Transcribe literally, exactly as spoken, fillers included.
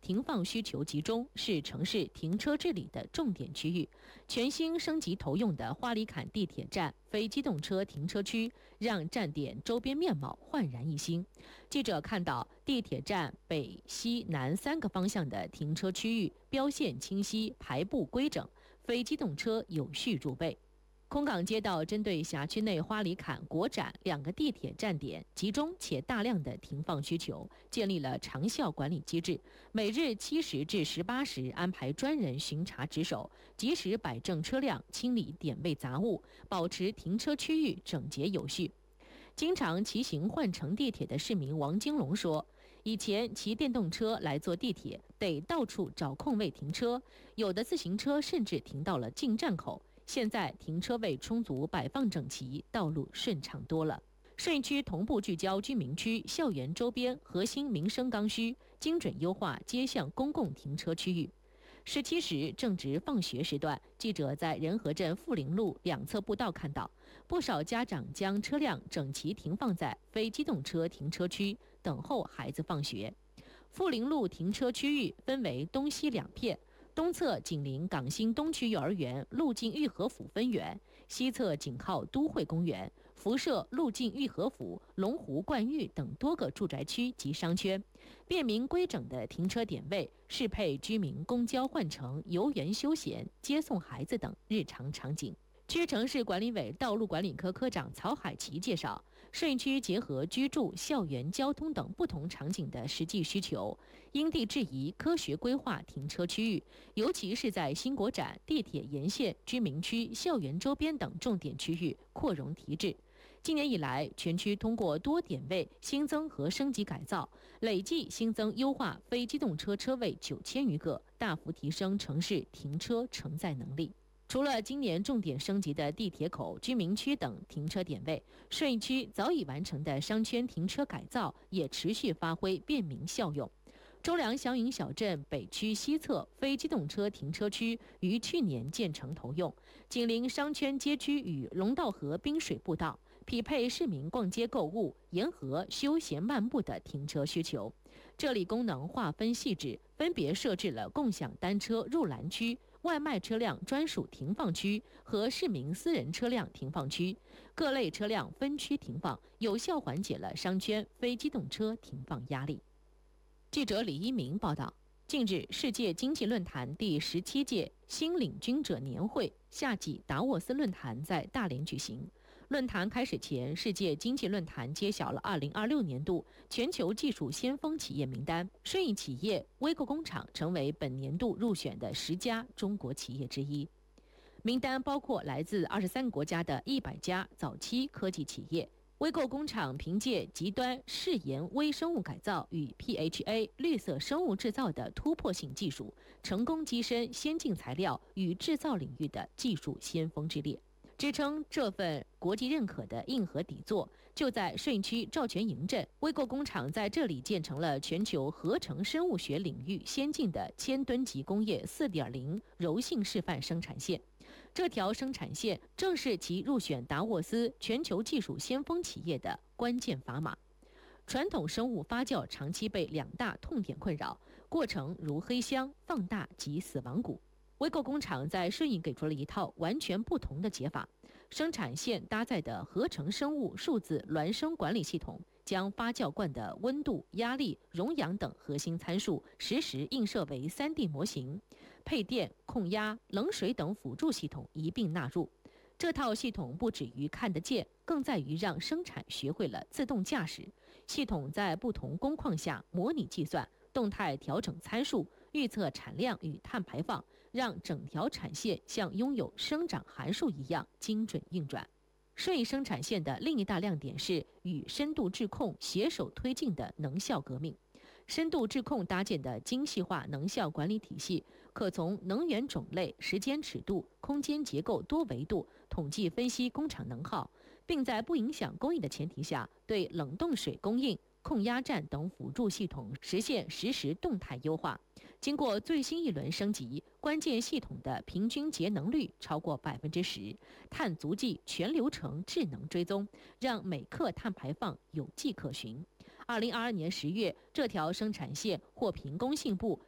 停放需求集中，是城市停车治理的重点区域。全新升级投用的花里坎地铁站非机动车停车区，让站点周边面貌焕然一新。记者看到地铁站北、西、南三个方向的停车区域标线清晰，排布规整，非机动车有序入位。空港街道针对辖区内花里坎、国展两个地铁站点集中且大量的停放需求，建立了长效管理机制，每日七时至十八时安排专人巡查值守，及时摆正车辆，清理点位杂物，保持停车区域整洁有序。经常骑行换乘地铁的市民王金龙说，以前骑电动车来坐地铁得到处找空位停车，有的自行车甚至停到了进站口，现在停车位充足，摆放整齐，道路顺畅多了。顺义区同步聚焦居民区、校园周边核心民生刚需，精准优化街巷公共停车区域。十七时正值放学时段，记者在仁和镇富林路两侧步道看到，不少家长将车辆整齐停放在非机动车停车区，等候孩子放学。富林路停车区域分为东西两片，东侧紧邻港新东区幼儿园、路径玉和府分园，西侧紧靠都会公园，辐射路径玉和府、龙湖冠玉等多个住宅区及商圈，便民规整的停车点位适配居民公交换乘、游园休闲、接送孩子等日常场景。区城市管理委道路管理科科长曹海琪介绍，顺义区结合居住、校园、交通等不同场景的实际需求，因地制宜科学规划停车区域，尤其是在新国展、地铁沿线、居民区、校园周边等重点区域扩容提质。今年以来，全区通过多点位新增和升级改造，累计新增优化非机动车车位九千余个，大幅提升城市停车承载能力。除了今年重点升级的地铁口、居民区等停车点位，顺义区早已完成的商圈停车改造也持续发挥便民效用。周良祥云小镇北区西侧非机动车停车区于去年建成投用，紧邻商圈街区与龙道河滨水步道，匹配市民逛街购物、沿河休闲漫步的停车需求。这里功能划分细致，分别设置了共享单车入栏区、外卖车辆专属停放区和市民私人车辆停放区，各类车辆分区停放，有效缓解了商圈非机动车停放压力。记者李一鸣报道，近日，世界经济论坛第十七届新领军者年会夏季达沃斯论坛在大连举行。论坛开始前，世界经济论坛揭晓了二零二六年度全球技术先锋企业名单，顺义企业微购工厂成为本年度入选的十家中国企业之一。名单包括来自二十三个国家的一百家早期科技企业。微购工厂凭借极端嗜盐微生物改造与 P H A 绿色生物制造的突破性技术，成功跻身先进材料与制造领域的技术先锋之列。支撑这份国际认可的硬核底座，就在顺义区兆全营镇，微购工厂在这里建成了全球合成生物学领域先进的千吨级工业 四点零 柔性示范生产线。这条生产线正是其入选达沃斯全球技术先锋企业的关键砝码。传统生物发酵长期被两大痛点困扰，过程如黑箱、放大及死亡谷。微购工厂在顺义给出了一套完全不同的解法，生产线搭载的合成生物数字孪生管理系统，将发酵罐的温度、压力、溶氧等核心参数实时映射为 三 D 模型，配电、控压、冷水等辅助系统一并纳入。这套系统不止于看得见，更在于让生产学会了自动驾驶。系统在不同工况下模拟计算，动态调整参数，预测产量与碳排放，让整条产线像拥有生长函数一样精准运转。顺义生产线的另一大亮点是与深度智控携手推进的能效革命。深度智控搭建的精细化能效管理体系，可从能源种类、时间尺度、空间结构多维度统计分析工厂能耗，并在不影响工艺的前提下，对冷冻水供应、控压站等辅助系统实现实时动态优化。经过最新一轮升级，关键系统的平均节能率超过百分之十，碳足迹全流程智能追踪，让每克碳排放有迹可循。二零二二年十月，这条生产线获评工信部